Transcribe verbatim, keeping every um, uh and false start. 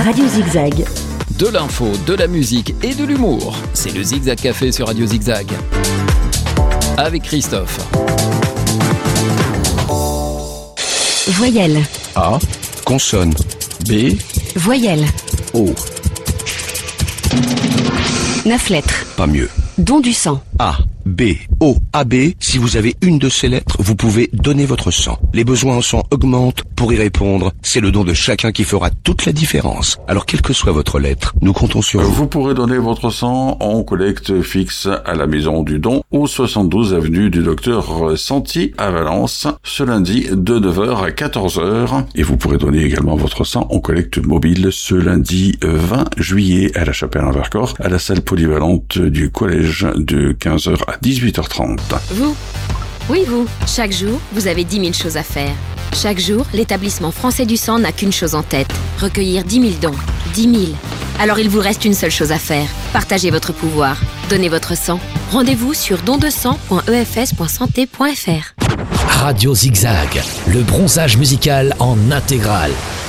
Radio Zigzag. De l'info, de la musique et de l'humour. C'est le Zigzag Café sur Radio Zigzag. Avec Christophe. Voyelle. A. Consonne. B. Voyelle. O. Neuf lettres. Pas mieux. Don du sang. A, B, O, A, B. Si vous avez une de ces lettres, vous pouvez donner votre sang. Les besoins en sang augmentent. Pour y répondre, c'est le don de chacun qui fera toute la différence. Alors, quelle que soit votre lettre, nous comptons sur vous. Vous pourrez donner votre sang en collecte fixe à la Maison du Don, au soixante-douze avenue du Docteur Santi à Valence, ce lundi de neuf heures à quatorze heures. Et vous pourrez donner également votre sang en collecte mobile ce lundi vingt juillet à la Chapelle-en-Vercors, à la salle polyvalente du collège de quinze heures à dix-huit heures trente. Vous ? Oui, vous. Chaque jour, vous avez dix mille choses à faire. Chaque jour, l'établissement français du sang n'a qu'une chose en tête. Recueillir dix mille dons. dix mille. Alors il vous reste une seule chose à faire. Partagez votre pouvoir. Donnez votre sang. Rendez-vous sur don de sang point e f s point santé point f r. Radio Zigzag, le bronzage musical en intégrale.